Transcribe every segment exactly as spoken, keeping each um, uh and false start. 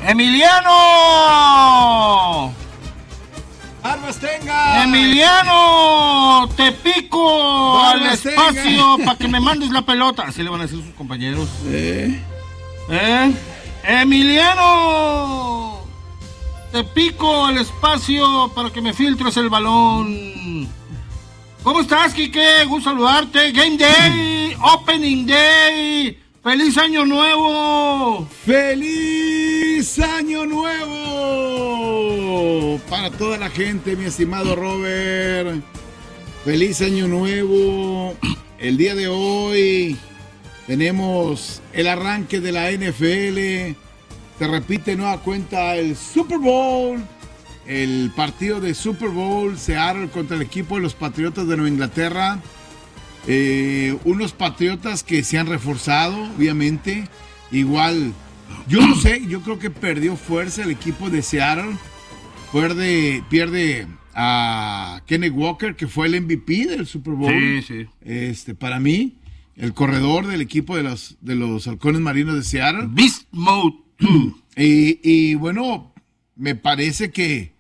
Emiliano. Armas tenga. Emiliano, te pico al Armas espacio para que me mandes la pelota. Así le van a decir sus compañeros. ¿Eh? ¿Eh? Emiliano, te pico al espacio para que me filtres el balón. ¿Cómo estás, Quique? Gusto saludarte. Game Day, Opening Day. ¡Feliz Año Nuevo! ¡Feliz Año Nuevo! Para toda la gente, mi estimado Robert. ¡Feliz Año Nuevo! El día de hoy tenemos el arranque de la N F L. Se repite nueva cuenta el Super Bowl. El partido de Super Bowl, Seattle contra el equipo de los Patriotas de Nueva Inglaterra. Eh, unos Patriotas que se han reforzado, obviamente. Igual, yo no sé, yo creo que perdió fuerza el equipo de Seattle. Pierde, pierde a Kenneth Walker, que fue el M V P del Super Bowl. Sí, sí. Este, para mí, el corredor del equipo de los, de los Halcones Marinos de Seattle. Beast Mode dos. Y, y bueno, me parece que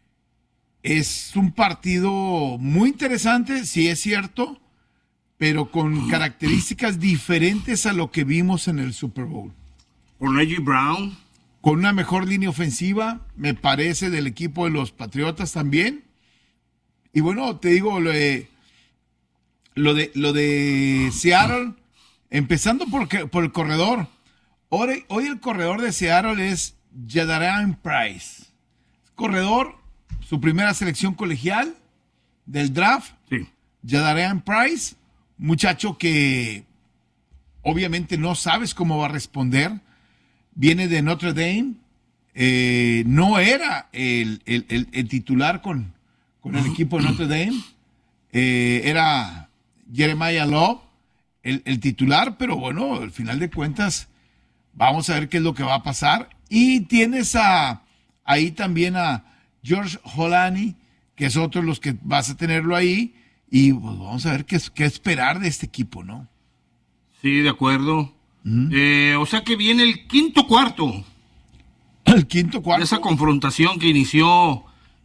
es un partido muy interesante, sí es cierto, pero con características diferentes a lo que vimos en el Super Bowl. Con Reggie Brown. Con una mejor línea ofensiva, me parece, del equipo de los Patriotas también. Y bueno, te digo, lo de, lo de, lo de Seattle, empezando por, por el corredor. Hoy, hoy el corredor de Seattle es Jadarian Price. Corredor, su primera selección colegial del draft. Sí. Jadarian Price, muchacho que obviamente no sabes cómo va a responder. Viene de Notre Dame. Eh, no era el, el, el, el titular con, con el equipo de Notre Dame. Eh, era Jeremiah Love el, el titular, pero bueno, al final de cuentas vamos a ver qué es lo que va a pasar. Y tienes a, ahí también a George Holani, que es otro de los que vas a tenerlo ahí. Y pues vamos a ver qué, qué esperar de este equipo, ¿no? Sí, de acuerdo. Uh-huh. Eh, o sea que viene el quinto cuarto. El quinto cuarto. Esa confrontación que inició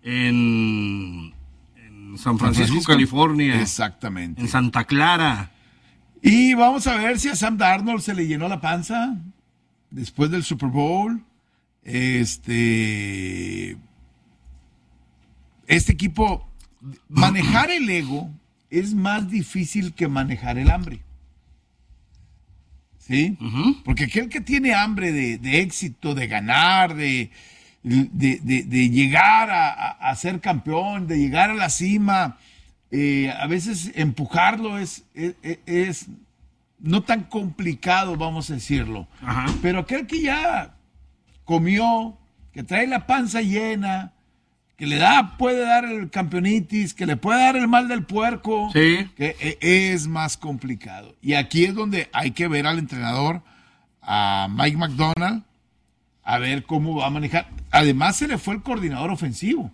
en, en San Francisco, San Francisco, California. Exactamente. En Santa Clara. Y vamos a ver si a Sam Darnold se le llenó la panza después del Super Bowl. Este... Este equipo, manejar el ego es más difícil que manejar el hambre. ¿Sí? Uh-huh. Porque aquel que tiene hambre de, de éxito, de ganar, de, de, de, de llegar a, a, a ser campeón, de llegar a la cima, eh, a veces empujarlo es, es, es no tan complicado, vamos a decirlo. Uh-huh. Pero aquel que ya comió, que trae la panza llena, que le da, puede dar el campeonitis, que le puede dar el mal del puerco, sí, que es más complicado. Y aquí es donde hay que ver al entrenador, a Mike McDonald, a ver cómo va a manejar. Además se le fue el coordinador ofensivo.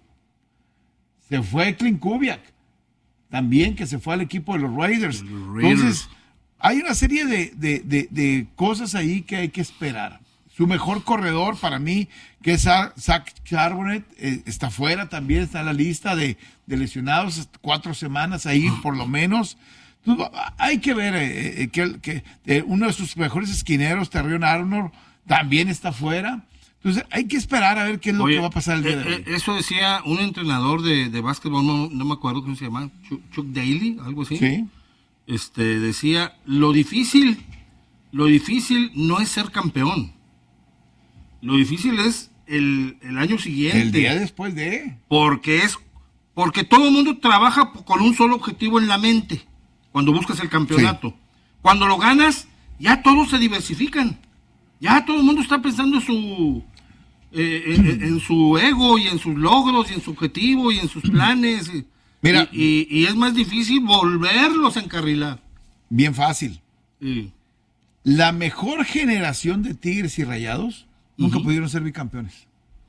Se fue Clint Kubiak, también, que se fue al equipo de los Raiders. Los Raiders. Entonces, hay una serie de, de, de, de cosas ahí que hay que esperar. Su mejor corredor para mí, que es Zach Charbonnet, eh, está fuera también, está en la lista de, de lesionados, cuatro semanas ahí por lo menos. Entonces, hay que ver eh, eh, que, que eh, uno de sus mejores esquineros, Terrion Arnold, también está fuera. Entonces hay que esperar a ver qué es lo Oye, que va a pasar el día eh, de hoy. Eso decía un entrenador de, de básquetbol, no, no me acuerdo cómo se llama, Chuck, Chuck Daly, algo así. Sí. Este, decía, lo difícil, lo difícil no es ser campeón. Lo difícil es el, el año siguiente. El día después de. Porque es porque todo el mundo trabaja con un solo objetivo en la mente cuando buscas el campeonato. Sí. Cuando lo ganas, ya todos se diversifican. Ya todo el mundo está pensando en su eh, en, en su ego y en sus logros y en su objetivo y en sus planes. Mira, y, y, y es más difícil volverlos a encarrilar. Bien fácil. Sí. La mejor generación de Tigres y Rayados nunca uh-huh. pudieron ser bicampeones.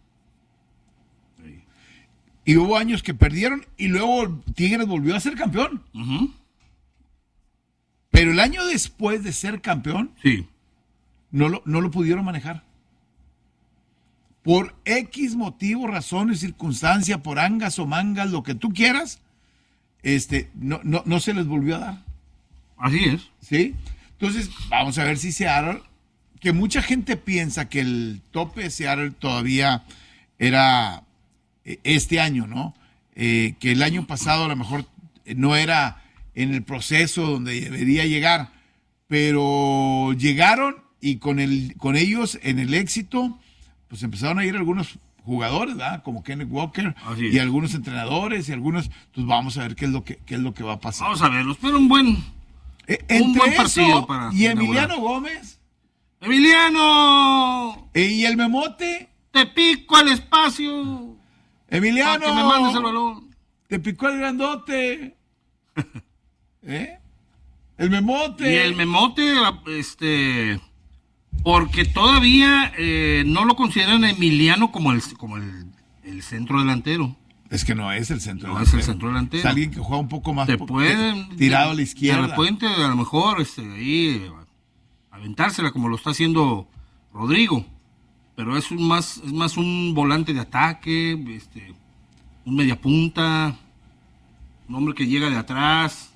Sí. Y hubo años que perdieron y luego Tigres volvió a ser campeón. Uh-huh. Pero el año después de ser campeón, sí. no, lo, no lo pudieron manejar. por X motivo, razón y circunstancia, por angas o mangas, lo que tú quieras, este, no, no, no se les volvió a dar. Así es. ¿Sí? Entonces, vamos a ver si Seattle, que mucha gente piensa que el tope de Seattle todavía era este año, ¿no? Eh, que el año pasado a lo mejor no era en el proceso donde debería llegar, pero llegaron y con, el, con ellos en el éxito, pues empezaron a ir algunos jugadores, ¿verdad? Como Kenneth Walker y algunos entrenadores y algunos, pues vamos a ver qué es lo que, qué es lo que va a pasar. Vamos a verlos, pero un buen, eh, un buen partido para y Emiliano inaugurar. Gómez. Emiliano. Eh, y el Memote. Te pico al espacio. Emiliano. Para que me mandes el balón. Te picó el grandote. ¿Eh? El Memote. Y el Memote, este, porque todavía eh, no lo consideran a Emiliano como el, como el, el centro delantero. Es que no es el centro no delantero. es el centro delantero. Es alguien que juega un poco más Te pueden, tirado de, a la izquierda. De repente, a lo mejor, este, ahí, aventársela como lo está haciendo Rodrigo. Pero es un más, es más un volante de ataque, este, un mediapunta, un hombre que llega de atrás.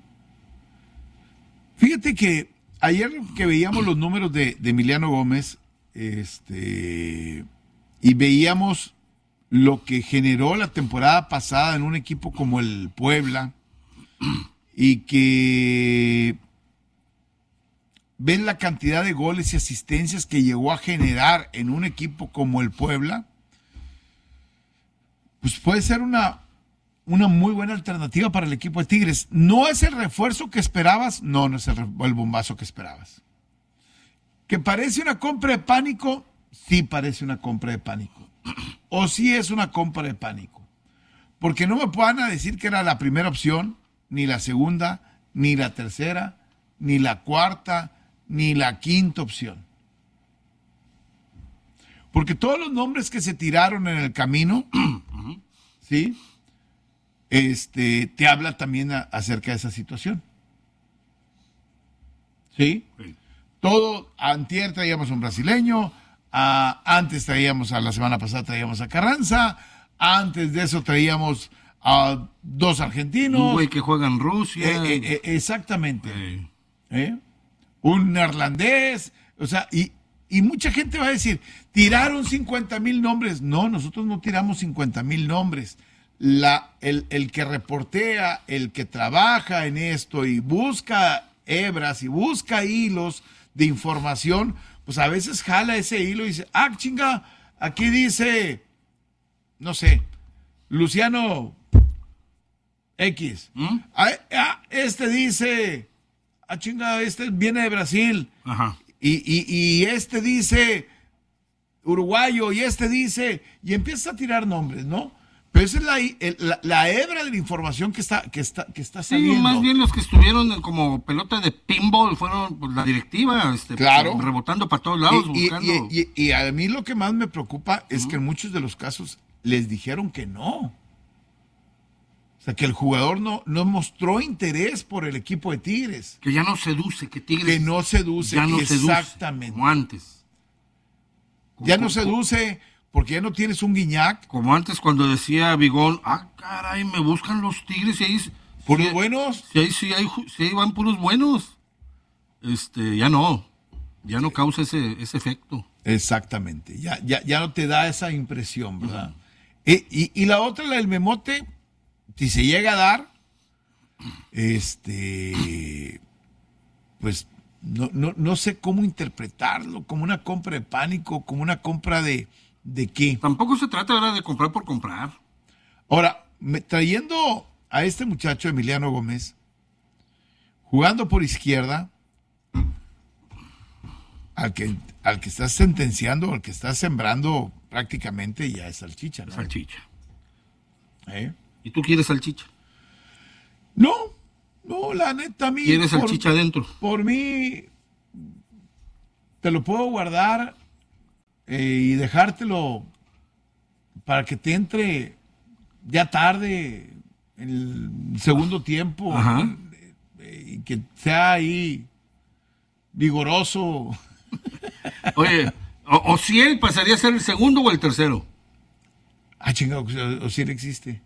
Fíjate que ayer que veíamos los números de, de Emiliano Gómez, este, y veíamos lo que generó la temporada pasada en un equipo como el Puebla, y que ven la cantidad de goles y asistencias que llegó a generar en un equipo como el Puebla, pues puede ser una, una muy buena alternativa para el equipo de Tigres. ¿No es el refuerzo que esperabas? No, no es el, el bombazo que esperabas. ¿Que parece una compra de pánico? Sí parece una compra de pánico. O sí es una compra de pánico. Porque no me puedan decir que era la primera opción, ni la segunda, ni la tercera, ni la cuarta, ni la quinta opción. Porque todos los nombres que se tiraron en el camino, ¿sí? Este, te habla también a, acerca de esa situación. ¿Sí? Sí. Todo, antier traíamos un brasileño, a, antes traíamos, a la semana pasada traíamos a Carranza, antes de eso traíamos a dos argentinos. Un güey que juega en Rusia. Eh, eh, eh, exactamente. Sí. ¿Eh? Un neerlandés, o sea, y, y mucha gente va a decir, tiraron cincuenta mil nombres. No, nosotros no tiramos cincuenta mil nombres. La, el, el que reportea, el que trabaja en esto y busca hebras y busca hilos de información, pues a veces jala ese hilo y dice, ah, chinga, aquí dice, no sé, Luciano X. ¿Mm? Ah, ah, este dice... Ah, chinga, este viene de Brasil. Ajá. Y, y, y este dice uruguayo, y este dice, y empieza a tirar nombres, ¿no? Pero esa es la, el, la, la hebra de la información que está, que está, que está saliendo. Sí, más bien los que estuvieron como pelota de pinball fueron pues, la directiva, este, claro, rebotando para todos lados, y, buscando. Y, y, y a mí lo que más me preocupa es uh-huh. que en muchos de los casos les dijeron que no. O sea, que el jugador no, no mostró interés por el equipo de Tigres. Que ya no seduce, que Tigres... Que no seduce, ya no exactamente. Seduce, como antes. Como, ya no seduce porque ya no tienes un Guiñac. Como antes cuando decía Bigón, ah, caray, me buscan los Tigres y ahí... ¿Puros si, buenos? Si ahí, si, ahí, si ahí van puros buenos. Este, ya no. Ya no causa ese, ese efecto. Exactamente. Ya, ya, ya no te da esa impresión, ¿verdad? Uh-huh. y, y, y la otra, la del Memote... Si se llega a dar, este, pues no, no, no sé cómo interpretarlo, como una compra de pánico, como una compra de, ¿de qué? Tampoco se trata ahora de comprar por comprar. Ahora, me, trayendo a este muchacho Emiliano Gómez, jugando por izquierda, al que, al que estás sentenciando, al que estás sembrando prácticamente ya es salchicha, ¿no? Salchicha. ¿Eh? ¿Y tú quieres salchicha? No, no, la neta, a mí... ¿Quieres salchicha adentro? Por mí, te lo puedo guardar eh, y dejártelo para que te entre ya tarde, en el segundo tiempo, eh, y que sea ahí vigoroso. Oye, O, o si él pasaría a ser el segundo o el tercero. Ah, chingado, o, o si él existe.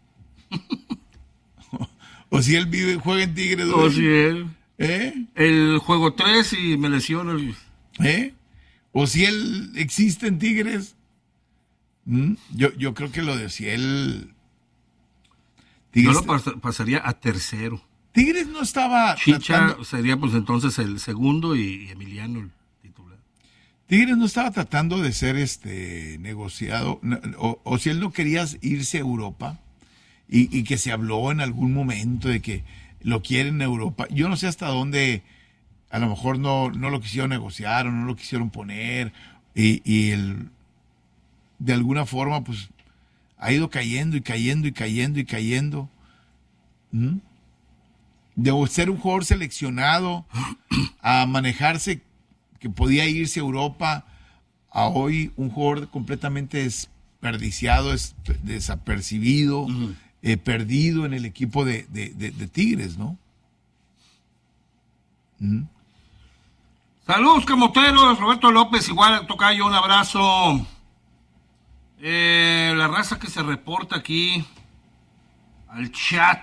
O si él vive, juega en Tigres. O güey. Si él. ¿Eh? El juego tres y me lesiono. ¿Eh? O si él existe en Tigres. ¿Mm? Yo, yo creo que lo de si él... Tigres, yo lo pas- pasaría a tercero. Tigres no estaba... Chicha tratando... sería pues entonces el segundo y Emiliano el titular. Tigres no estaba tratando de ser este negociado, o, o si él no quería irse a Europa y, y que se habló en algún momento de que lo quieren en Europa. Yo no sé hasta dónde a lo mejor no, no lo quisieron negociar o no lo quisieron poner y, y el, de alguna forma pues ha ido cayendo y cayendo y cayendo y cayendo. ¿Mm? De ser un jugador seleccionado a manejarse que podía irse a Europa a hoy un jugador completamente desperdiciado, des, desapercibido, uh-huh. eh, perdido en el equipo de, de, de, de Tigres, ¿no? ¿Mm? Saludos, camoteros. Roberto López, igual, tocayo, un abrazo. Eh, la raza que se reporta aquí al chat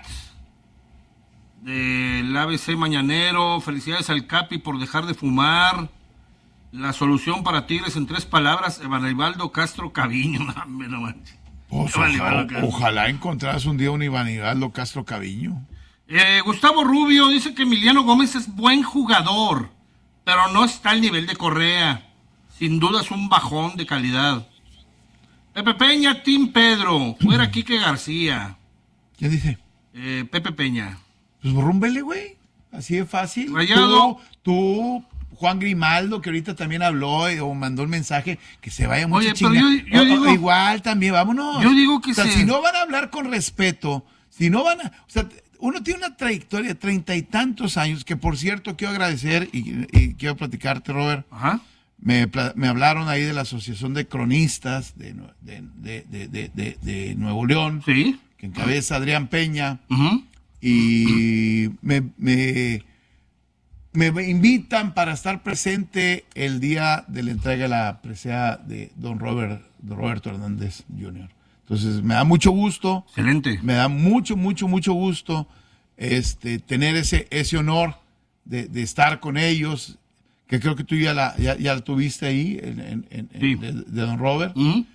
del A B C Mañanero. Felicidades al Capi por dejar de fumar. La solución para Tigres en tres palabras: Evanibaldo Castro Caviño. No, no manches. Pues ojalá, ojalá encontraras un día un Evanibaldo Castro Caviño. Eh, Gustavo Rubio dice que Emiliano Gómez es buen jugador, pero no está al nivel de Correa. Sin duda es un bajón de calidad. Pepe Peña, Team Pedro. Fuera Quique García. ¿Qué dice? Eh, Pepe Peña. Pues rúmbele, güey. Así de fácil. Rayado. Tú, tú, Juan Grimaldo, que ahorita también habló eh, o mandó el mensaje, que se vaya mucha chingada. Yo, yo o, digo, o igual también, vámonos. Yo digo que o sea, se... si no van a hablar con respeto, si no van a... O sea, uno tiene una trayectoria de treinta y tantos años, que por cierto quiero agradecer y, y quiero platicarte, Robert. Ajá. Me, me hablaron ahí de la Asociación de Cronistas de, de, de, de, de, de, de Nuevo León, sí, que encabeza Adrián Peña, uh-huh. y me, me, me invitan para estar presente el día de la entrega de la presea de don Robert, don Roberto Hernández junior Entonces me da mucho gusto. Excelente. Me da mucho, mucho, mucho gusto este, tener ese, ese honor de, de estar con ellos, que creo que tú ya la, ya, ya la tuviste ahí, en, en, en, sí. de, de don Robert. Uh-huh.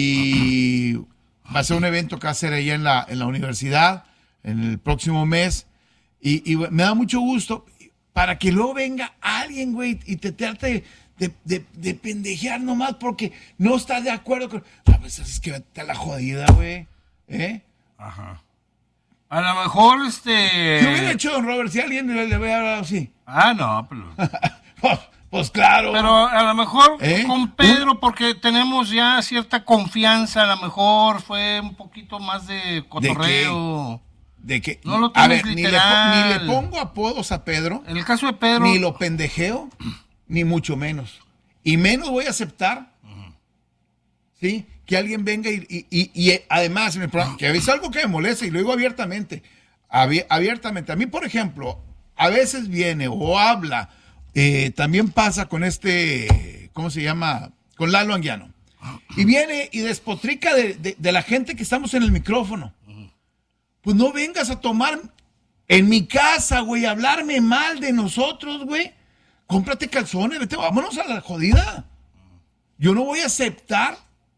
Y va a ser un evento que va a ser allá en la, en la universidad, en el próximo mes. Y, y me da mucho gusto para que luego venga alguien, güey, y te trate de, de, de pendejear nomás porque no estás de acuerdo con... A veces es que vete a la jodida, güey. ¿Eh? Ajá. A lo mejor, este... ¿Qué hubiera hecho don Robert si alguien le, le hubiera hablado así? Ah, no, pero... pues, pues claro. Pero a lo mejor ¿Eh? con Pedro, porque tenemos ya cierta confianza, a lo mejor fue un poquito más de cotorreo. ¿De qué? No lo a tomes ver, literal. Ni le, ni le pongo apodos a Pedro. En el caso de Pedro... Ni lo pendejeo, ni mucho menos. Y menos voy a aceptar, uh-huh. ¿sí? Que alguien venga y, y, y, y además, que es algo que me molesta y lo digo abiertamente, abi- abiertamente. A mí, por ejemplo, a veces viene o habla, eh, también pasa con este, ¿cómo se llama? Con Lalo Anguiano. Y viene y despotrica de, de, de la gente que estamos en el micrófono. Pues no vengas a tomar en mi casa, güey, a hablarme mal de nosotros, güey. Cómprate calzones, vete, vámonos a la jodida. Yo no voy a aceptar.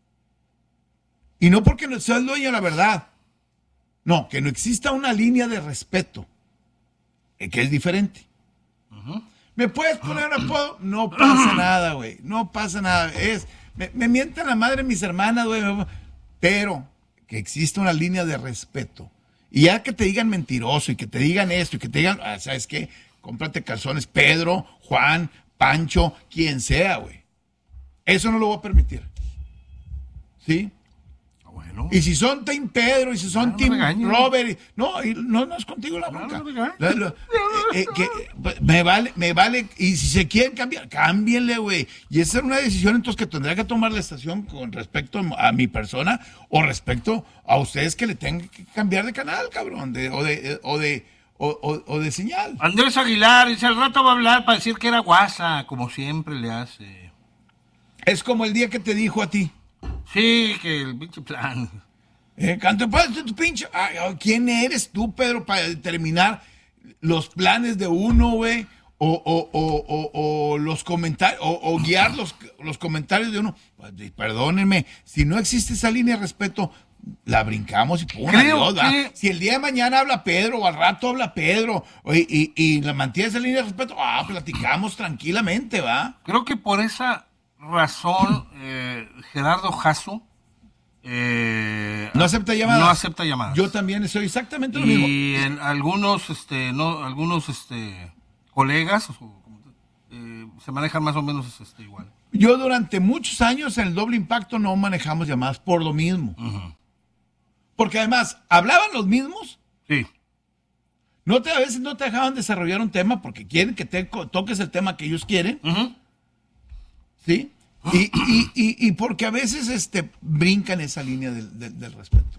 Y no porque no sea el dueño de la verdad. No, que no exista una línea de respeto. Eh, que es diferente. Uh-huh. ¿Me puedes poner un apodo? No pasa nada, güey. No pasa nada. Es, me, me mientan la madre mis hermanas, güey. Pero que exista una línea de respeto. Y ya que te digan mentiroso y que te digan esto y que te digan, ah, ¿sabes qué? Cómprate calzones, Pedro, Juan, Pancho, quien sea, güey. Eso no lo voy a permitir. ¿Sí? Bueno. Y si son Team Pedro, y si son no, Team no Robert, no, y no, no es contigo la bronca. No, no la, la, eh, que, me vale, me vale, y si se quieren cambiar, cámbienle, güey. Y esa es una decisión entonces que tendrá que tomar la estación con respecto a mi persona o respecto a ustedes que le tengan que cambiar de canal, cabrón, de, o de, o de, o, o, o de señal. Andrés Aguilar dice, al rato va a hablar para decir que era guasa, como siempre le hace. Es como el día que te dijo a ti. Sí, que el pinche plan. Eh, canto, tu pinche. Ay, ¿quién eres tú, Pedro, para determinar los planes de uno, güey? O, o, o, o, o los comentarios, o, o guiar los, los comentarios de uno. Pues, perdónenme, si no existe esa línea de respeto, la brincamos y pum, adiós, que... Si el día de mañana habla Pedro, o al rato habla Pedro, y, y, y la mantiene esa línea de respeto, ah, platicamos tranquilamente, ¿va? Creo que por esa razón, eh, Gerardo Jasso eh, no acepta llamadas. No acepta llamadas. Yo también soy exactamente lo y mismo. Y en algunos, este, no, algunos, este, colegas eh, se manejan más o menos este, igual. Yo durante muchos años en el Doble Impacto no manejamos llamadas por lo mismo. Uh-huh. Porque además, ¿hablaban los mismos? Sí. No te, a veces no te dejaban desarrollar un tema porque quieren que te toques el tema que ellos quieren. Uh-huh. ¿Sí? Y, y, y, y porque a veces este, brincan esa línea del, del, del respeto.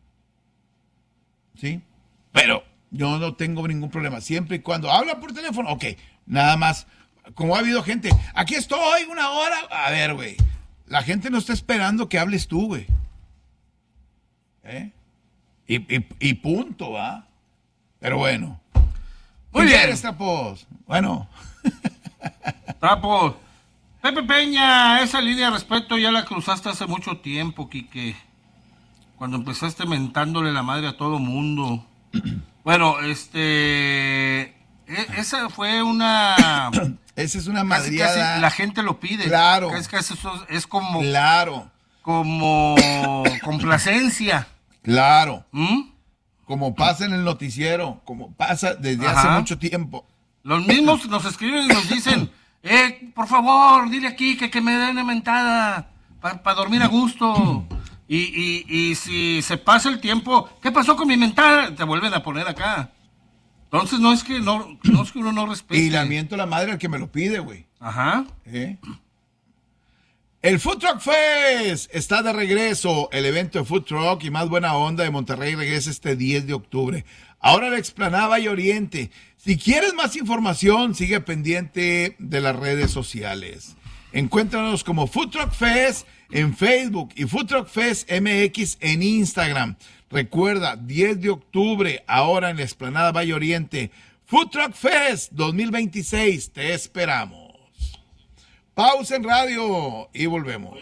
¿Sí? Pero yo no tengo ningún problema. Siempre y cuando habla por teléfono, ok, nada más. Como ha habido gente, aquí estoy una hora. A ver, güey, la gente no está esperando que hables tú, güey. ¿Eh? Y, y, y punto, ¿va? Pero bueno. Muy bien. ¿Quieres, Trapos? Bueno. Trapos. Pepe Peña, esa línea de respeto ya la cruzaste hace mucho tiempo, Quique. Cuando empezaste mentándole la madre a todo mundo. Bueno, este... Esa fue una... Esa es una madriada. Casi, casi la gente lo pide. Claro. Es, casi, es como... Claro. Como complacencia. Claro. ¿Mm? Como pasa en el noticiero, como pasa desde Ajá. hace mucho tiempo. Los mismos nos escriben y nos dicen, eh, por favor, dile aquí que, que me den una mentada para pa dormir a gusto. Y, y, y si se pasa el tiempo, ¿qué pasó con mi mentada? Te vuelven a poner acá. Entonces no es que no, no es que uno no respete. Y la miento la madre al que me lo pide, güey. Ajá. ¿Eh? El Food Truck Fest está de regreso. El evento de Food Truck y más buena onda de Monterrey regresa este diez de octubre. Ahora la explanada Valle Oriente. Si quieres más información, sigue pendiente de las redes sociales. Encuéntranos como Food Truck Fest en Facebook y Food Truck Fest M X en Instagram. Recuerda, diez de octubre, ahora en la explanada Valle Oriente. Food Truck Fest dos mil veintiséis. Te esperamos. Pausa en radio y volvemos.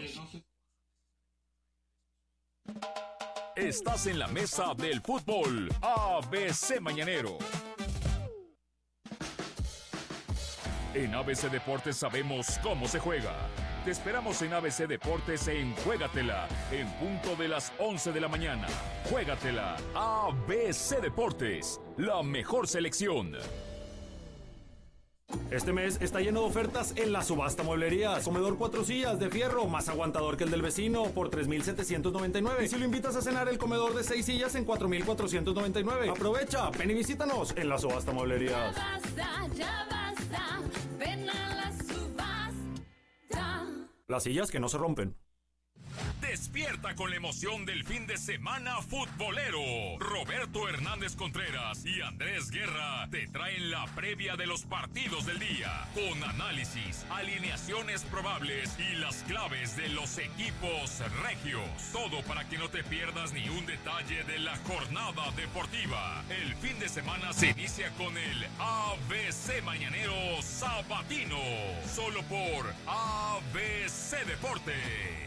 Estás en la mesa del fútbol A B C Mañanero. En A B C Deportes sabemos cómo se juega. Te esperamos en A B C Deportes en Juégatela, en punto de las once de la mañana. Juégatela, A B C Deportes, la mejor selección. Este mes está lleno de ofertas en la subasta Mueblerías. Comedor cuatro sillas de fierro, más aguantador que el del vecino, por tres mil setecientos noventa y nueve. Y si lo invitas a cenar, el comedor de seis sillas en cuatro mil cuatrocientos noventa y nueve. Aprovecha, ven y visítanos en la subasta Mueblerías. Ya basta, ya basta, ven a la subasta. Las sillas que no se rompen. Despierta con la emoción del fin de semana futbolero. Roberto Hernández Contreras y Andrés Guerra te traen la previa de los partidos del día, con análisis, alineaciones probables y las claves de los equipos regios. Todo para que no te pierdas ni un detalle de la jornada deportiva. El fin de semana se inicia con el A B C Mañanero Sabatino, solo por A B C Deportes.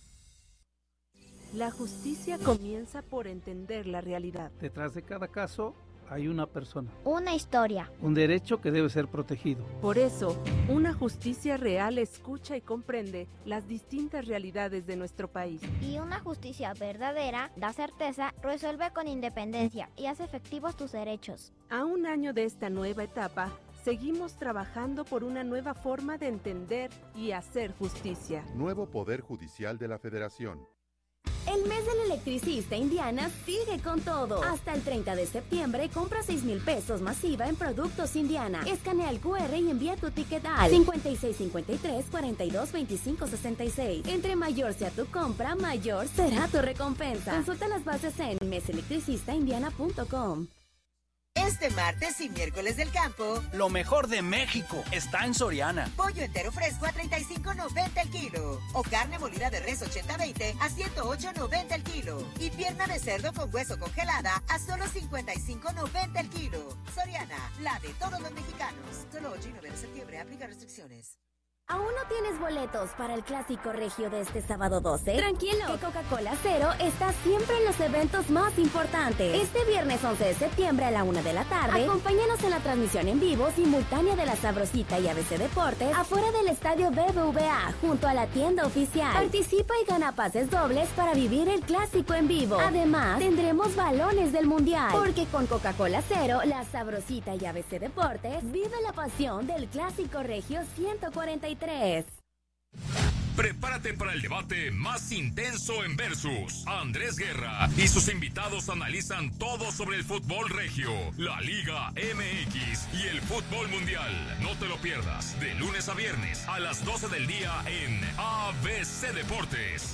La justicia comienza por entender la realidad. Detrás de cada caso hay una persona. Una historia. Un derecho que debe ser protegido. Por eso, una justicia real escucha y comprende las distintas realidades de nuestro país. Y una justicia verdadera da certeza, resuelve con independencia y hace efectivos tus derechos. A un año de esta nueva etapa, seguimos trabajando por una nueva forma de entender y hacer justicia. Nuevo Poder Judicial de la Federación. El mes del electricista Indiana sigue con todo. Hasta el treinta de septiembre compra seis mil pesos masiva en productos Indiana. Escanea el cu erre y envía tu ticket al cincuenta y seis cincuenta y tres cuarenta y dos veinticinco sesenta y seis. Entre mayor sea tu compra, mayor será tu recompensa. Consulta las bases en mes electricista indiana punto com. Este martes y miércoles del campo, lo mejor de México está en Soriana. Pollo entero fresco a treinta y cinco noventa el kilo. O carne molida de res ochenta veinte a ciento ocho noventa el kilo. Y pierna de cerdo con hueso congelada a solo cincuenta y cinco noventa el kilo. Soriana, la de todos los mexicanos. Solo ocho y nueve de septiembre, aplica restricciones. ¿Aún no tienes boletos para el Clásico Regio de este sábado doce? Tranquilo, que Coca-Cola Cero está siempre en los eventos más importantes. Este viernes once de septiembre a la una de la tarde, acompáñanos en la transmisión en vivo simultánea de La Sabrosita y A B C Deportes afuera del estadio B B V A, junto a la tienda oficial. Participa y gana pases dobles para vivir el Clásico en vivo. Además, tendremos balones del Mundial, porque con Coca-Cola Cero, La Sabrosita y A B C Deportes, vive la pasión del Clásico Regio ciento cuarenta y tres. Prepárate para el debate más intenso en Versus. Andrés Guerra y sus invitados analizan todo sobre el fútbol regio, la Liga M X y el fútbol mundial. No te lo pierdas, de lunes a viernes a las doce del día en A B C Deportes.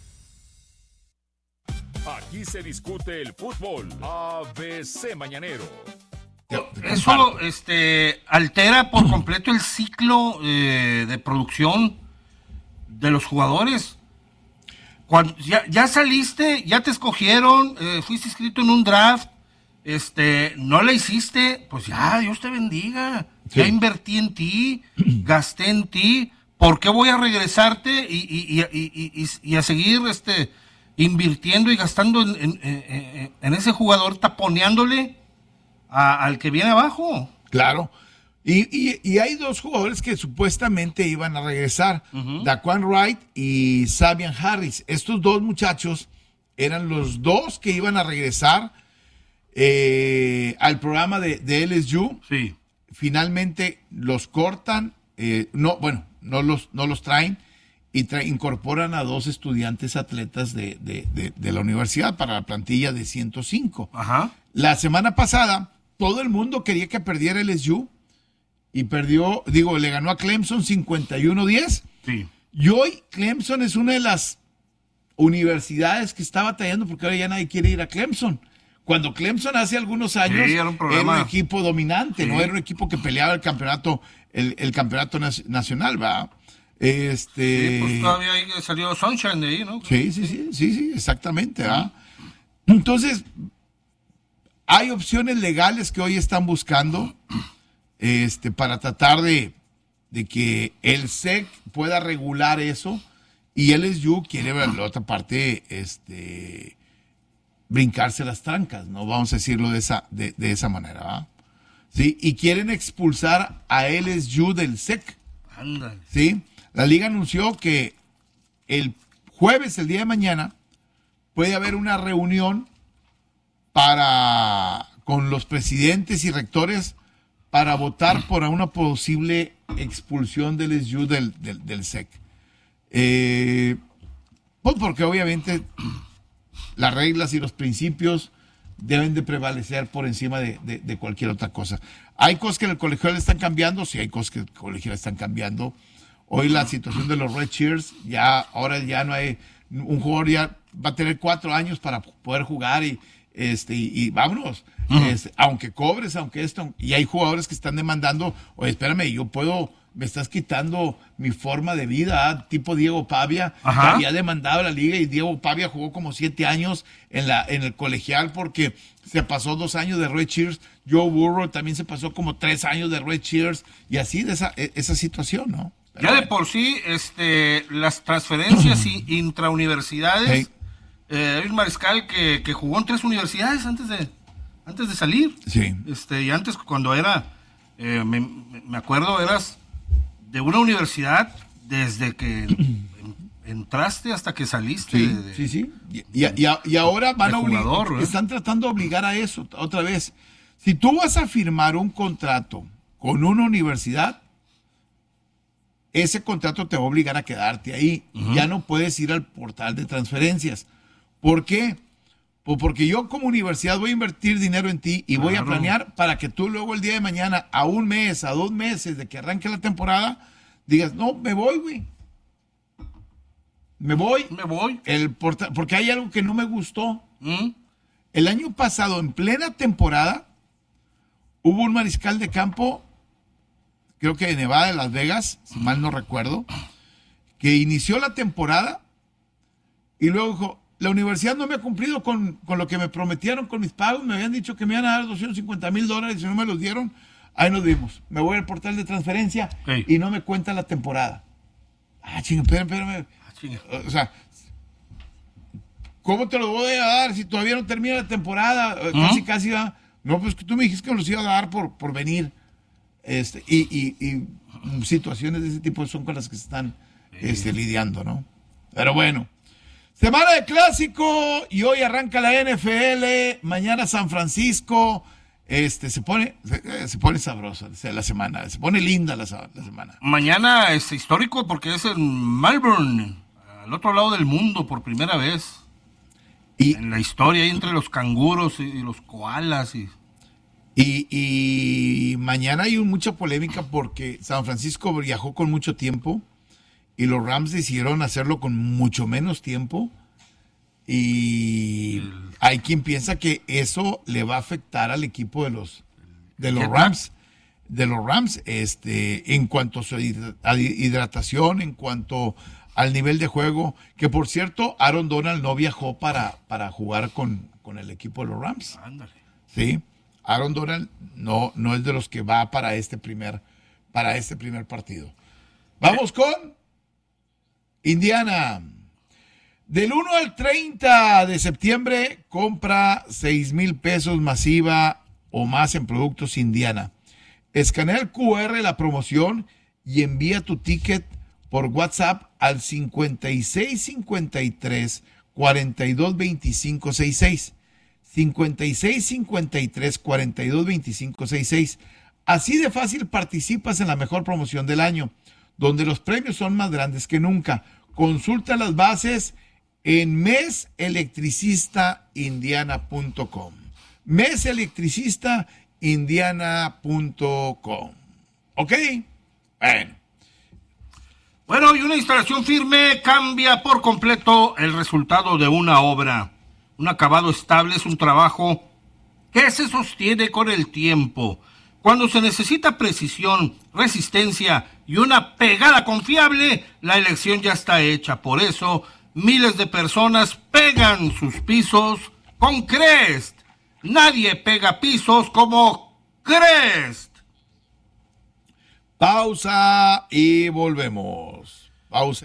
Aquí se discute el fútbol. A B C Mañanero. Eso este, altera por completo el ciclo eh, de producción de los jugadores. Cuando ya, ya saliste, ya te escogieron, eh, fuiste inscrito en un draft, este, no la hiciste, pues ya, Dios te bendiga. Sí. Ya invertí en ti, gasté en ti, ¿por qué voy a regresarte y, y, y, y, y, y a seguir este, invirtiendo y gastando en, en, en, en ese jugador, taponeándole A, al que viene abajo? Claro. Y, y, y hay dos jugadores que supuestamente iban a regresar, uh-huh. Daquan Wright y Sabian Harris. Estos dos muchachos eran los dos que iban a regresar eh, al programa de, de L S U. Sí. Finalmente los cortan, eh, no, bueno, no los, no los traen y tra- incorporan a dos estudiantes atletas de, de, de, de la universidad para la plantilla de ciento cinco. Ajá. La semana pasada todo el mundo quería que perdiera L S U y perdió, digo, le ganó a Clemson cincuenta y uno a diez. Sí. Y hoy Clemson es una de las universidades que está batallando porque ahora ya nadie quiere ir a Clemson. Cuando Clemson hace algunos años sí, era, un era un equipo dominante, sí. No era un equipo que peleaba el campeonato, el, el campeonato nacional, ¿verdad? Este... Sí, pues todavía ahí salió Sunshine de ahí, ¿no? Sí, sí, sí, sí, sí, exactamente, ¿verdad? Entonces, hay opciones legales que hoy están buscando este, para tratar de, de que el S E C pueda regular eso, y L S U quiere ver la otra parte, este, brincarse las trancas, ¿no? Vamos a decirlo de esa, de, de esa manera, ¿va? ¿Sí? Y quieren expulsar a L S U del S E C. Ándale. ¿Sí? La liga anunció que el jueves, el día de mañana, puede haber una reunión para con los presidentes y rectores para votar por una posible expulsión del L S U del, del, del S E C. Eh, pues porque obviamente las reglas y los principios deben de prevalecer por encima de, de, de cualquier otra cosa. Hay cosas que en el colegial están cambiando, sí hay cosas que en el colegial están cambiando. Hoy la situación de los Red Cheers, ya ahora ya no hay, un jugador ya va a tener cuatro años para poder jugar y este y, y vámonos, uh-huh. este, aunque cobres, aunque esto, y hay jugadores que están demandando, oye, espérame, yo puedo, me estás quitando mi forma de vida, ¿eh? Tipo Diego Pavia, Ajá. que había demandado a la liga, y Diego Pavia jugó como siete años en la en el colegial porque se pasó dos años de Red Cheers. Joe Burrow también se pasó como tres años de Red Cheers, y así de esa, esa situación, ¿no? Pero ya bueno. De por sí, este, las transferencias intrauniversidades, hey. eh, el Mariscal que, que jugó en tres universidades antes de antes de salir. Sí. Este, y antes cuando era, eh, me, me acuerdo, eras de una universidad desde que entraste hasta que saliste. Sí, de, sí, sí. Y, y, y ahora van a jugador, obligar, ¿eh? Están tratando de obligar a eso otra vez. Si tú vas a firmar un contrato con una universidad, ese contrato te va a obligar a quedarte ahí. Uh-huh. Ya no puedes ir al portal de transferencias. ¿Por qué? Pues porque yo como universidad voy a invertir dinero en ti y claro. voy a planear para que tú luego el día de mañana, a un mes, a dos meses de que arranque la temporada, digas, no, me voy, güey. Me voy. Me voy. El portal, porque hay algo que no me gustó. ¿Mm? El año pasado, en plena temporada, hubo un mariscal de campo, creo que de Nevada, de Las Vegas, si mal no recuerdo, que inició la temporada y luego dijo, la universidad no me ha cumplido con, con lo que me prometieron con mis pagos, me habían dicho que me iban a dar doscientos cincuenta mil dólares y no me los dieron, ahí nos vimos, me voy al portal de transferencia sí. y no me cuenta la temporada. Ah, chinga, espérame, espérame. Ah, chinga. O sea, ¿cómo te lo voy a dar si todavía no termina la temporada? ¿Mm? Casi, casi va. No, pues que tú me dijiste que me los iba a dar por, por venir. Este, y, y, y situaciones de ese tipo son con las que se están este, lidiando, ¿no? Pero bueno. Semana de clásico y hoy arranca la N F L, mañana San Francisco, este se pone se, se pone sabrosa la semana, se pone linda la, la semana. Mañana es histórico porque es en Melbourne, al otro lado del mundo por primera vez. Y en la historia ahí entre los canguros y, y los koalas y y, y mañana hay mucha polémica porque San Francisco viajó con mucho tiempo. Y los Rams decidieron hacerlo con mucho menos tiempo. Y hay quien piensa que eso le va a afectar al equipo de los de los Rams. De los Rams, este, en cuanto a su hidratación, en cuanto al nivel de juego. Que por cierto, Aaron Donald no viajó para, para jugar con, con el equipo de los Rams. Ándale. Sí. Aaron Donald no, no es de los que va para este primer, para este primer partido. Vamos con Indiana. Del uno al treinta de septiembre, compra seis mil pesos masiva o más en productos Indiana. Escanea el cu erre de la promoción y envía tu ticket por WhatsApp al cincuenta y seis cincuenta y tres cuarenta y dos veinticinco sesenta y seis. cincuenta y seis cincuenta y tres cuarenta y dos veinticinco sesenta y seis. Así de fácil participas en la mejor promoción del año, donde los premios son más grandes que nunca. Consulta las bases en mes electricista indiana punto com. mes electricista indiana punto com. ¿Ok? Bueno. Bueno, y una instalación firme cambia por completo el resultado de una obra. Un acabado estable es un trabajo que se sostiene con el tiempo. Cuando se necesita precisión, resistencia y una pegada confiable, la elección ya está hecha. Por eso, miles de personas pegan sus pisos con Crest. Nadie pega pisos como Crest. Pausa y volvemos. Pausa.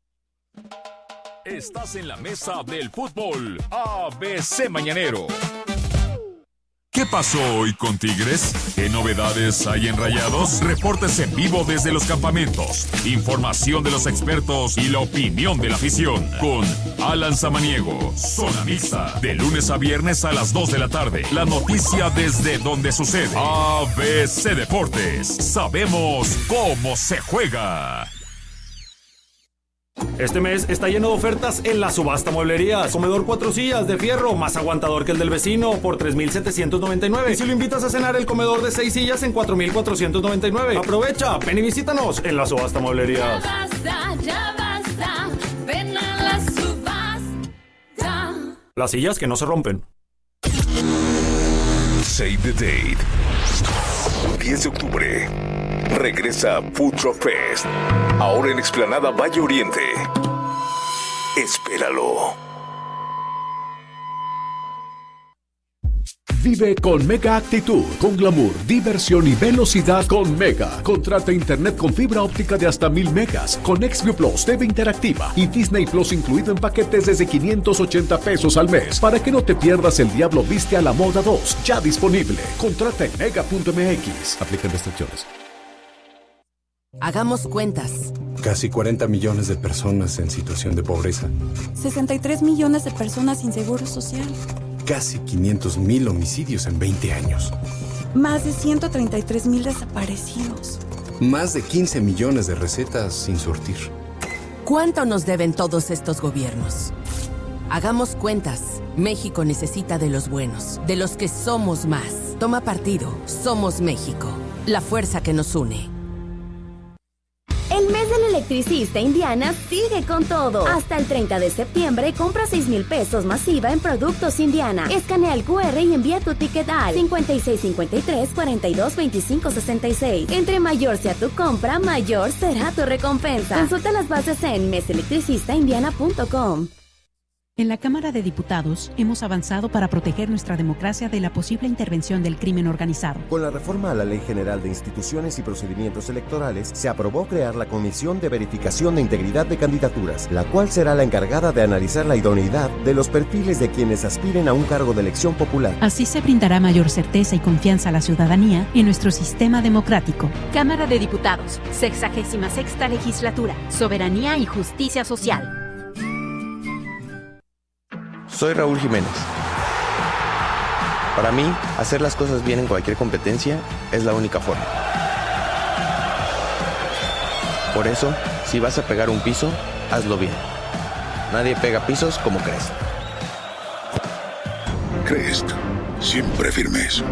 Estás en la mesa del fútbol A B C Mañanero. ¿Qué pasó hoy con Tigres? ¿Qué novedades hay en Rayados? Reportes en vivo desde los campamentos, información de los expertos y la opinión de la afición. Con Alan Samaniego, Zona Mixta, de lunes a viernes a las dos de la tarde. La noticia desde donde sucede. A B C Deportes, sabemos cómo se juega. Este mes está lleno de ofertas en la subasta mueblerías. Comedor cuatro sillas de fierro, más aguantador que el del vecino, por tres mil setecientos noventa y nueve. Y si lo invitas a cenar, el comedor de seis sillas en cuatro mil cuatrocientos noventa y nueve. Aprovecha, ven y visítanos en la subasta mueblerías. Ya basta, ya basta, ven a la subasta. Las sillas que no se rompen. Save the date. diez de octubre. Regresa Food Truck Fest. Ahora en Explanada Valle Oriente. Espéralo. Vive con Mega Actitud, con glamour, diversión y velocidad con Mega. Contrata internet con fibra óptica de hasta mil megas, con XView Plus, T V interactiva y Disney Plus incluido en paquetes desde quinientos ochenta pesos al mes. Para que no te pierdas El Diablo Viste a la Moda dos, ya disponible. Contrata en mega punto m x. Aplican restricciones. Hagamos cuentas. Casi cuarenta millones de personas en situación de pobreza. sesenta y tres millones de personas sin seguro social. Casi quinientos mil homicidios en veinte años. Más de ciento treinta y tres mil desaparecidos. Más de quince millones de recetas sin surtir. ¿Cuánto nos deben todos estos gobiernos? Hagamos cuentas. México necesita de los buenos, de los que somos más. Toma partido. Somos México. La fuerza que nos une. El El mes del electricista Indiana sigue con todo. Hasta el treinta de septiembre compra seis mil pesos masiva en productos Indiana. Escanea el cu erre y envía tu ticket al cincuenta y seis cincuenta y tres, cuarenta y dos, veinticinco sesenta y seis. Entre mayor sea tu compra, mayor será tu recompensa. Consulta las bases en mes electricista indiana punto com. En la Cámara de Diputados hemos avanzado para proteger nuestra democracia de la posible intervención del crimen organizado. Con la reforma a la Ley General de Instituciones y Procedimientos Electorales, se aprobó crear la Comisión de Verificación de Integridad de Candidaturas, la cual será la encargada de analizar la idoneidad de los perfiles de quienes aspiren a un cargo de elección popular. Así se brindará mayor certeza y confianza a la ciudadanía en nuestro sistema democrático. Cámara de Diputados, sexagésima sexta legislatura, soberanía y justicia social. Soy Raúl Jiménez. Para mí, hacer las cosas bien en cualquier competencia es la única forma. Por eso, si vas a pegar un piso, hazlo bien. Nadie pega pisos como Crest. Crest, siempre firmes.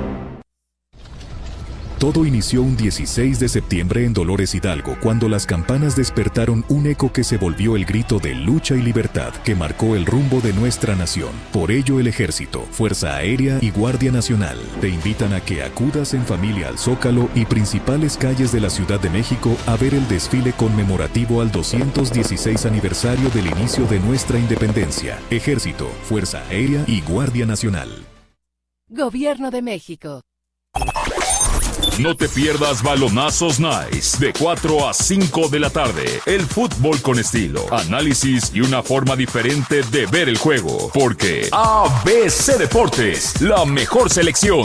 Todo inició un dieciséis de septiembre en Dolores Hidalgo, cuando las campanas despertaron un eco que se volvió el grito de lucha y libertad que marcó el rumbo de nuestra nación. Por ello, el Ejército, Fuerza Aérea y Guardia Nacional te invitan a que acudas en familia al Zócalo y principales calles de la Ciudad de México a ver el desfile conmemorativo al doscientos dieciséis aniversario del inicio de nuestra independencia. Ejército, Fuerza Aérea y Guardia Nacional. Gobierno de México. No te pierdas Balonazos Nice de cuatro a cinco de la tarde. El fútbol con estilo, análisis y una forma diferente de ver el juego. Porque A B C Deportes, la mejor selección.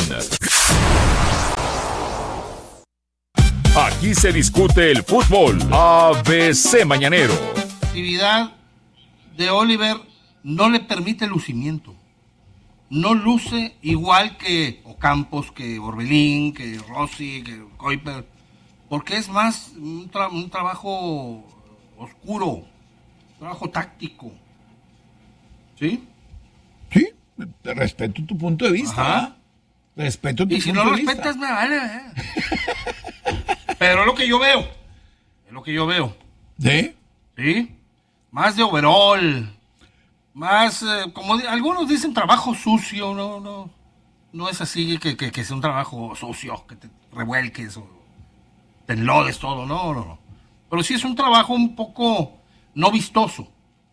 Aquí se discute el fútbol. A B C Mañanero. La actividad de Oliver no le permite lucimiento. No luce igual que Ocampos, que Orbelín, que Rossi, que Kuiper, porque es más un, tra- un trabajo oscuro, un trabajo táctico. ¿Sí? Sí, respeto tu punto de vista. Ajá. Respeto tu y si punto no de respetas, vista. me vale. ¿eh? Pero es lo que yo veo. Es lo que yo veo. ¿Sí? Sí. Más de overall. Más, eh, como di- algunos dicen, trabajo sucio. No, no. No es así que, que, que sea un trabajo sucio, que te revuelques o te enlodes todo. No, no, no. Pero sí es un trabajo un poco no vistoso.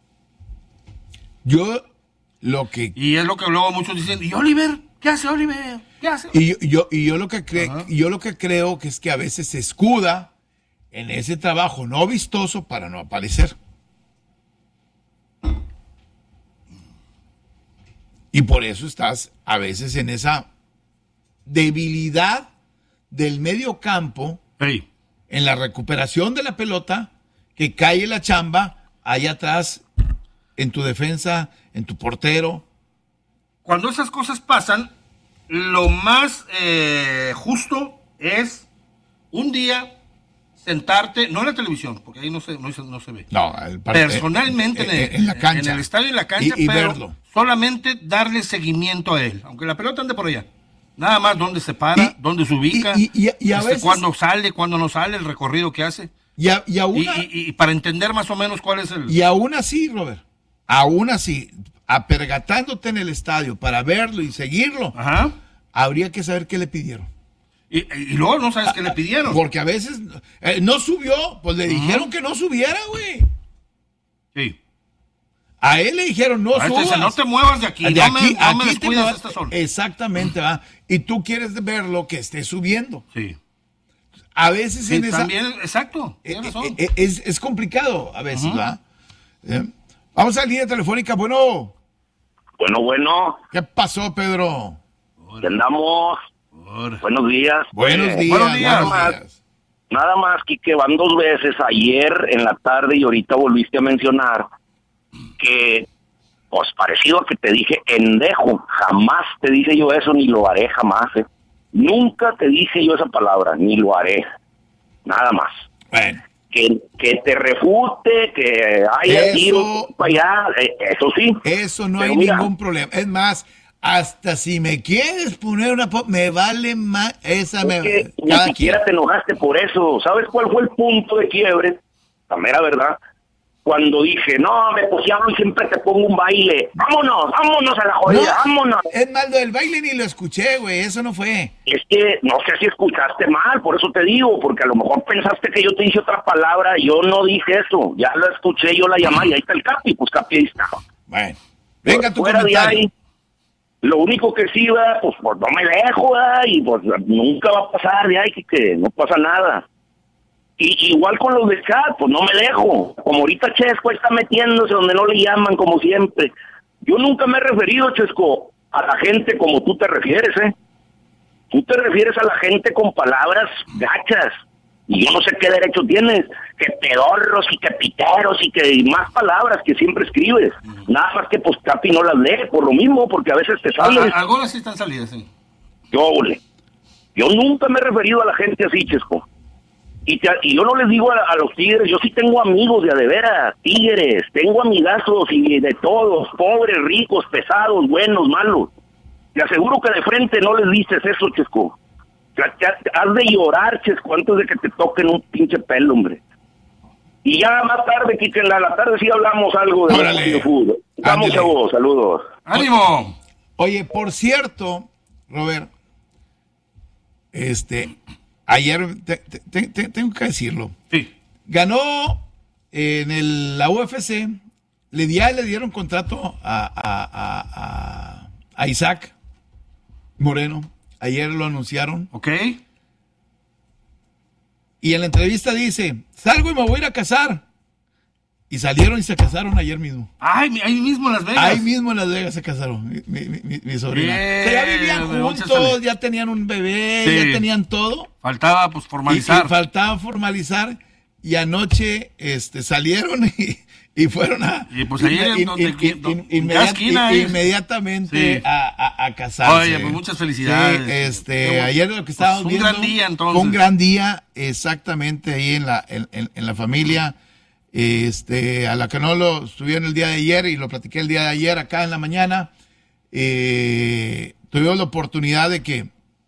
Yo lo que... Y es lo que luego muchos dicen, ¿y Oliver? ¿Qué hace Oliver? ¿Qué hace? Y yo, yo, y yo lo que cre- yo lo que creo que es que a veces se escuda en ese trabajo no vistoso para no aparecer. Y por eso estás a veces en esa debilidad del medio campo, sí, en la recuperación de la pelota, que cae la chamba allá atrás, en tu defensa, en tu portero. Cuando esas cosas pasan, lo más eh, justo es un día sentarte, no en la televisión, porque ahí no se, no se, no se ve. No, el part- personalmente en, en, el, en- en la cancha. en el estadio y en la cancha, Y- y pero verlo. solamente darle seguimiento a él, aunque la pelota ande por allá. Nada más dónde se para, dónde se ubica, y- y- y a este, veces- cuándo sale, cuándo no sale, el recorrido que hace. Y, a- y aún, Y, y- y para entender más o menos cuál es el... y aún así, Robert, aún así, apergatándote en el estadio para verlo y seguirlo, habría que saber qué le pidieron. Y, y luego no sabes qué le pidieron. Porque a veces eh, no subió, pues le dijeron que no subiera, güey. Sí. A él le dijeron, no A este subas. dice, no te muevas de aquí, De no me- aquí, no me aquí te descuides muevas. esta zona. Exactamente, va. Y tú quieres verlo que esté subiendo. Sí. A veces Sí, en esa... también, exacto, eh, tienes razón. eh, es, es complicado a veces, Ujú. ¿va? Eh, Vamos a la línea telefónica, bueno. Bueno, bueno. ¿Qué pasó, Pedro? ¿Qué andamos? Buenos días. Buenos Eh, días, Nada buenos más, días. nada más, Quique, van dos veces, ayer en la tarde y ahorita volviste a mencionar que, pues parecido a que te dije endejo, jamás te dije yo eso, ni lo haré jamás, eh. Nunca te dije yo esa palabra, ni lo haré, nada más. Bueno. Que, que te refute, que haya Eso- tiro para allá, eh, eso sí. Eso no Pero hay mira, ningún problema. Es más, hasta si me quieres poner una... po- me vale más... Esa me... Es que ni cada siquiera quien. te enojaste por eso. ¿Sabes cuál fue el punto de quiebre? la mera verdad, cuando dije, no, me pues hablo y siempre te pongo un baile. Vámonos, vámonos a la jodida, no, vámonos. Es mal, lo del baile ni lo escuché, güey, eso no fue. Es que no sé si escuchaste mal, por eso te digo, porque a lo mejor pensaste que yo te dije otra palabra, yo no dije eso, ya lo escuché yo la llamada y ahí está el Capi, pues Capi ahí está. Bueno, venga tu fuera comentario. De ahí, lo único que sí, va, pues, pues no me dejo, va, y pues nunca va a pasar de ahí, que, que no pasa nada. Y igual con los de chat, pues no me dejo. Como ahorita Chesco está metiéndose donde no le llaman, como siempre. Yo nunca me he referido, Chesco, a la gente como tú te refieres, ¿eh? Tú te refieres a la gente con palabras gachas. Y yo no sé qué derecho tienes. Que pedorros y que piteros y que más palabras que siempre escribes. Uh-huh. Nada más que pues Capi no las lee, por lo mismo, porque a veces te sales. Algunas sí están salidas, sí. Yo, ole. Yo nunca me he referido a la gente así, Chesco. Y, te, y yo no les digo a, a los tigres, yo sí tengo amigos de a de veras, tigres, tengo amigazos y de todos, pobres, ricos, pesados, buenos, malos. Te aseguro que de frente no les dices eso, Chesco. Has de llorar, Chesco, antes de que te toquen un pinche pelo, hombre. Y ya más tarde, Kike, en la, la tarde sí hablamos algo de, de fútbol. Vamos, chavos, saludos. ¡Ánimo! Oye, por cierto, Robert, este... Ayer, te, te, te, tengo que decirlo. Sí. Ganó en el, la U F C, le, ya le dieron contrato a, a, a, a Isaac Moreno. Ayer lo anunciaron. Ok. Y en la entrevista dice, salgo y me voy a ir a casar. Y salieron y se casaron ayer mismo. Ay, ahí mismo en Las Vegas. Ahí mismo en Las Vegas se casaron, mi, mi, mi, mi sobrina. Bien, o sea, ya vivían juntos, ya tenían un bebé, sí. Ya tenían todo. Faltaba pues formalizar. Y, y faltaba formalizar. Y anoche este, salieron y, y fueron a... Y pues ahí in, donde, in, in, in, inmediat, esquina, in, inmediatamente sí. a, a, a casarse. Oye, pues muchas felicidades. Sí, este, ayer lo que estábamos pues un viendo... Un gran día entonces. Un gran día, exactamente, ahí en la, en, en, en la familia... Este, a la que no lo estuvieron el día de ayer y lo platiqué el día de ayer acá en la mañana, eh, tuvimos la oportunidad de que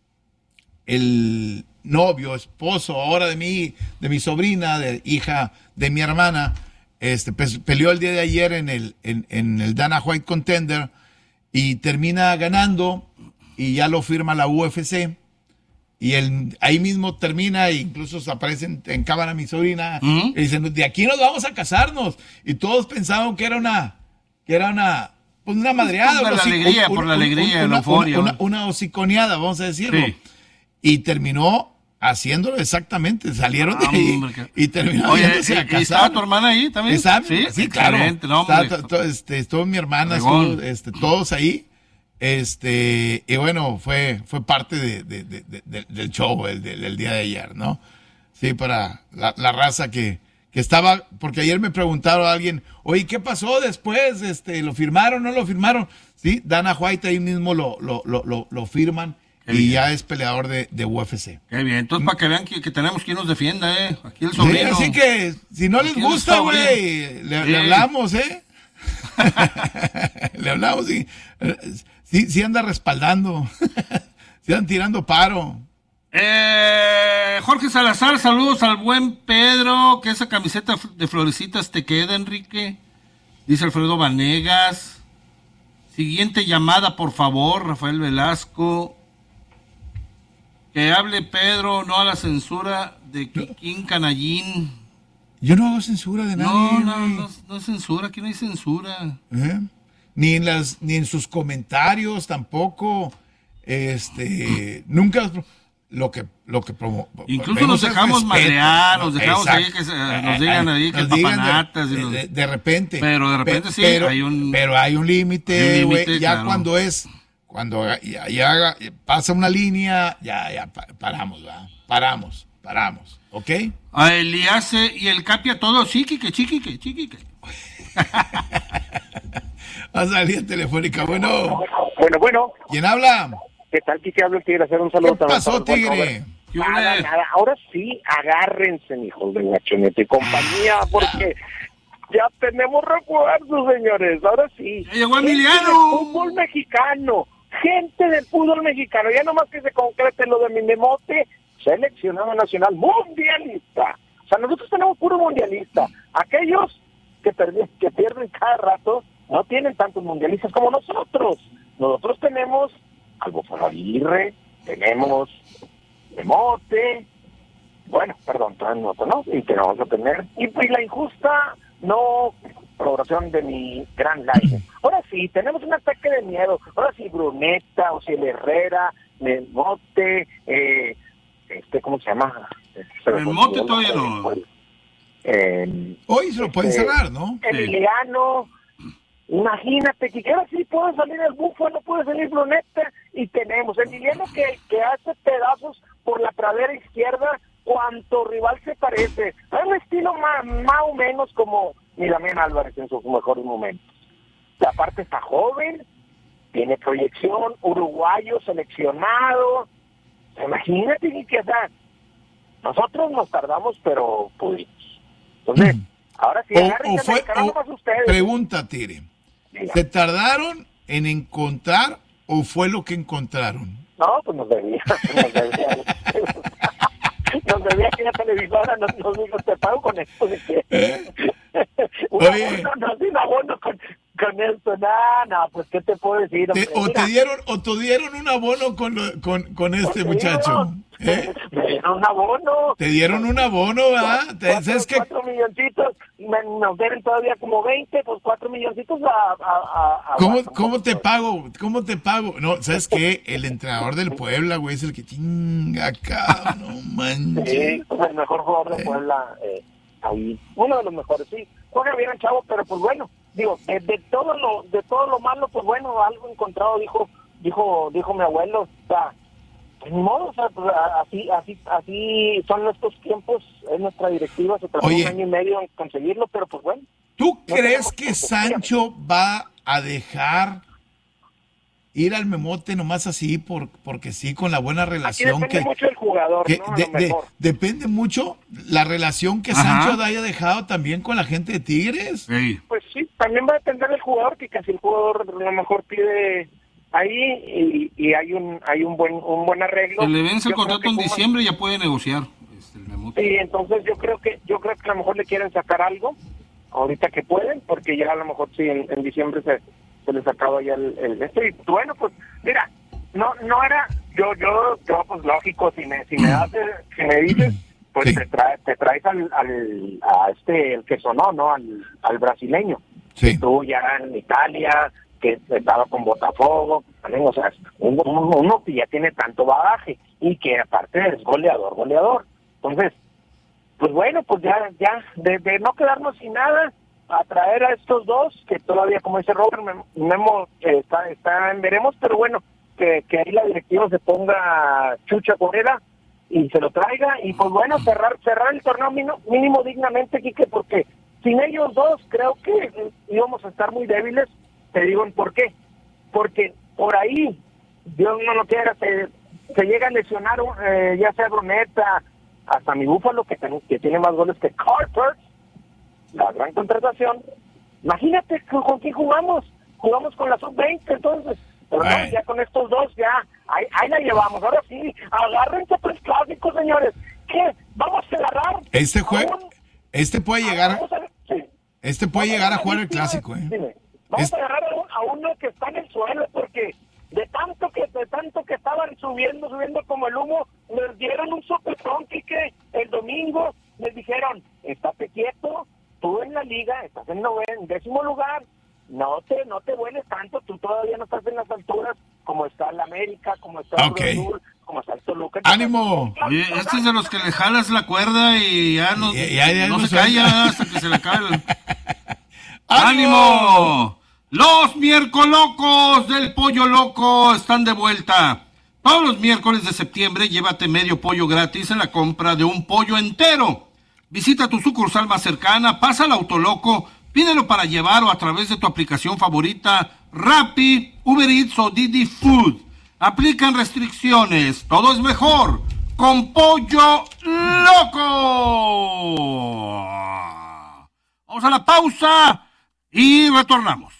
el novio, esposo, ahora de mi, de mi sobrina, de hija de mi hermana, este, pues, peleó el día de ayer en el, en, en el Dana White Contender y termina ganando y ya lo firma la U F C. Y el, ahí mismo termina e incluso se aparecen en cámara mi sobrina ¿Mm? Y dicen, de aquí nos vamos a casarnos. Y todos pensaban que era una, que era una, pues una madreada. Por la hocico, alegría, un, por la un, alegría, un, la euforia. Una, una, una hociconeada, vamos a decirlo. Sí. Y terminó haciéndolo exactamente. Salieron ah, de ahí hombre, y terminó Oye, yéndose a casar. ¿Y estaba tu hermana ahí también? ¿Está? Sí, sí, claro. No, Está, to, to, este, estuvo mi hermana, estuvo, este, todos ahí. Este, y bueno, fue, fue parte de, de, de, de, del show el, del, del día de ayer, ¿no? Sí, para la, la raza que, que estaba, porque ayer me preguntaron a alguien, oye, ¿qué pasó después? Este, ¿lo firmaron o no lo firmaron? Sí, Dana White ahí mismo lo, lo, lo, lo, lo firman. Qué y bien. Ya es peleador de, de U F C. Qué bien, entonces para que vean que, que tenemos quien nos defienda, ¿eh? Aquí el sobrino. Sí, así que, si no les gusta, güey, le, sí. le hablamos, ¿eh? Le hablamos y... Sí, sí anda respaldando, sí andan tirando paro. Eh, Jorge Salazar, saludos al buen Pedro, que esa camiseta de florecitas te queda, Enrique. Dice Alfredo Vanegas. Siguiente llamada, por favor, Rafael Velasco. Que hable Pedro, no a la censura de Kikín Canallín. Yo no hago censura de nadie. No, no, no, no es censura, aquí no hay censura. ¿Eh? Ni en las, ni en sus comentarios tampoco, este, nunca lo que, lo que promo, incluso nos dejamos madrear, nos dejamos ahí que se, nos digan ahí que papanatas de, y nos... de, de repente, pero de repente sí, pero, hay un, pero hay un límite, güey, ya claro. cuando es, cuando ya, ya pasa una línea, ya, ya paramos, ¿verdad? Paramos, paramos, ¿ok? A Eliase y el Capi a todos, chiquique, chiquique, chiquique. Va a salir telefónica, bueno. Bueno, bueno. ¿Quién habla? ¿Qué tal, Quique? Hablo el Tigre, hacer un saludo. ¿Qué pasó, Tigre? Nada, nada. Ahora sí, agárrense, hijos de Guachonete y compañía, porque ya tenemos refuerzos, señores. Ahora sí. Llegó Emiliano. Fútbol mexicano. Gente del fútbol mexicano. Ya nomás que se concrete lo de mi memote. Seleccionado nacional mundialista. O sea, nosotros tenemos puro mundialista. Aquellos que, perdi- que pierden cada rato no tienen tantos mundialistas como nosotros. Nosotros tenemos al Bofón Aguirre, tenemos Memote, bueno, perdón, Transmoto, ¿no? Y que no vamos a tener. Y pues la injusta no progresión de mi gran live. Ahora sí, tenemos un ataque de miedo. Ahora sí, Bruneta, Ociel Herrera, Memote, eh, este, ¿cómo se llama? Memote todavía no. Eh, Hoy se lo pueden este, cerrar, ¿no? Emiliano, imagínate que ahora sí puede salir el Búfalo, puede salir Bruneta, y tenemos Emiliano que, que hace pedazos por la pradera izquierda cuanto rival se parece. Es un estilo más, más o menos como Milamén Álvarez en sus mejores momentos. La parte está joven, tiene proyección, uruguayo, seleccionado. Imagínate que, o sea, nosotros nos tardamos, pero pudimos. Entonces, ahora sí, O- agarren o fue- caramba o- más ustedes. Pregunta, Tigre. ¿Se tardaron en encontrar o fue lo que encontraron? No, pues nos debía. Nos debía, nos debía que la televisora nos, nos dijo, te pago con esto. Un Oye. abono, no, un abono con, con esto. No, no, pues, ¿qué te puedo decir? Te- hombre? o, Mira, te dieron, ¿O te dieron un abono con, lo- con, con este te muchacho? dieron- Me dieron un abono. Te dieron un abono, ¿verdad? Te- Cuatro, ¿Sabes qué? cuatro milloncitos, me- nos deben todavía como veinte, pues cuatro milloncitos a... a, a, a ¿Cómo, ¿Cómo te pago? ¿Cómo te pago? No, ¿sabes qué? El entrenador del Puebla, güey, es el que chinga acá, no manches. Sí, pues el mejor jugador de Puebla, eh, ahí, uno de los mejores, sí. Juega bien el chavo, pero pues bueno, digo, de, de todo lo de todo lo malo, pues bueno, algo encontrado, dijo dijo dijo mi abuelo, o sea, pues ni modo, o sea, pues, a- así así así son nuestros tiempos, es nuestra directiva, se tardó Oye. un año y medio en conseguirlo, pero pues bueno. ¿Tú No crees tenemos que tiempo. Sancho va a dejar ir al Memote nomás así por, porque sí, con la buena Aquí relación depende que, mucho del jugador, que ¿no? A de- lo de- mejor. depende mucho la relación que Ajá. Sancho haya dejado también con la gente de Tigres? Sí. Pues sí, también va a depender del jugador, que casi el jugador a lo mejor pide ahí y, y hay un hay un buen un buen arreglo. Se le vence el Yo creo contrato que en Pumas- diciembre y ya puede negociar. Este, el Memote. Sí, entonces yo creo que yo creo que a lo mejor le quieren sacar algo ahorita que pueden, porque ya a lo mejor sí en, en diciembre se, se les acaba ya el, el esto. Y bueno, pues mira, no no era yo yo yo pues lógico, si me si me das el- si me dices, pues Sí. te traes te traes al, al a este el que sonó, ¿no? Al, al brasileño. Sí. Estuvo ya en Italia, que estaba con Botafogo, también, o sea, uno, uno- uno que ya tiene tanto bagaje y que aparte es goleador, goleador. Entonces, pues bueno, pues ya, ya, de, de no quedarnos sin nada, atraer a estos dos, que todavía, como dice Robert, Memo, Memo, eh, está, está en veremos, pero bueno, que, que ahí la directiva se ponga chucha con él y se lo traiga, y pues bueno, cerrar cerrar el torneo mínimo, mínimo dignamente, Quique, porque sin ellos dos creo que eh, íbamos a estar muy débiles. Te digo por qué, porque por ahí, Dios no lo quiera, se, se llega a lesionar, eh, ya sea Bruneta, hasta mi Búfalo, que, ten- que tiene más goles que Carter, la gran contratación. Imagínate con, con quién jugamos, jugamos con la sub veinte, entonces, pero no, Ay. ya con estos dos, ya, ahí, ahí la llevamos. Ahora sí, agárrense tres clásicos, señores. ¿Qué? Vamos a agarrar. Este juego, a un- este puede llegar, vamos a- sí. este puede Vamos llegar a la jugar el víctima, clásico, ¿eh? dime. Vamos Es- a agarrar a, un- a uno que está en el suelo, porque de tanto que de tanto que estaban subiendo, subiendo como el humo, les dieron un sopetón, Quique, el domingo, les dijeron, estate quieto, tú en la liga, estás en noven, en décimo lugar, no te no te vueles tanto, tú todavía no estás en las alturas como está el América, como está el Ok. Cruz Azul, como está el Toluca. ¡Ánimo! Oye, este es de los que le jalas la cuerda y ya no, Ya- ya- ya no no se suelta. calla hasta que se le acabe el... ¡Ánimo! ¡Ánimo! Los miércolocos del Pollo Loco están de vuelta. Todos los miércoles de septiembre llévate medio pollo gratis en la compra de un pollo entero. Visita tu sucursal más cercana, pasa al Autoloco, pídelo para llevar o a través de tu aplicación favorita, Rappi, Uber Eats o Didi Food. Aplican restricciones, todo es mejor con Pollo Loco. Vamos a la pausa y retornamos.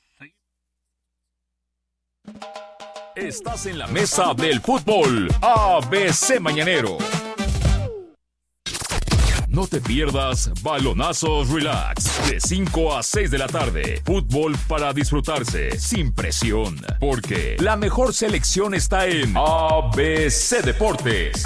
Estás en la mesa del fútbol A B C Mañanero. No te pierdas Balonazos Relax de cinco a seis de la tarde. Fútbol para disfrutarse sin presión, porque la mejor selección está en A B C Deportes.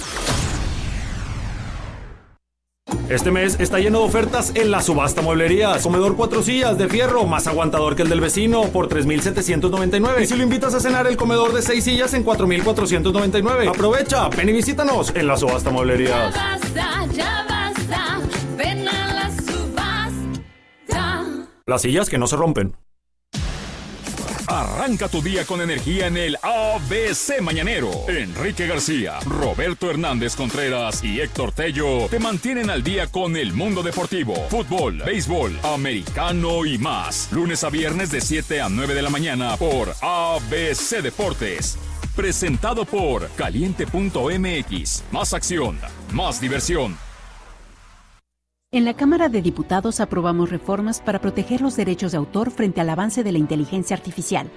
Este mes está lleno de ofertas en la subasta mueblerías. Comedor cuatro sillas de fierro, más aguantador que el del vecino, por tres mil setecientos noventa y nueve. Y si lo invitas a cenar, el comedor de seis sillas en cuatro mil cuatrocientos noventa y nueve. Aprovecha, ven y visítanos en la subasta mueblerías. Ya basta, ya basta, ven a la subasta. Las sillas que no se rompen. Arranca tu día con energía en el A B C Mañanero. Enrique García, Roberto Hernández Contreras y Héctor Tello te mantienen al día con el mundo deportivo, fútbol, béisbol, americano y más. Lunes a viernes de siete a nueve de la mañana por A B C Deportes. Presentado por Caliente punto M X. Más acción, más diversión. En la Cámara de Diputados aprobamos reformas para proteger los derechos de autor frente al avance de la inteligencia artificial.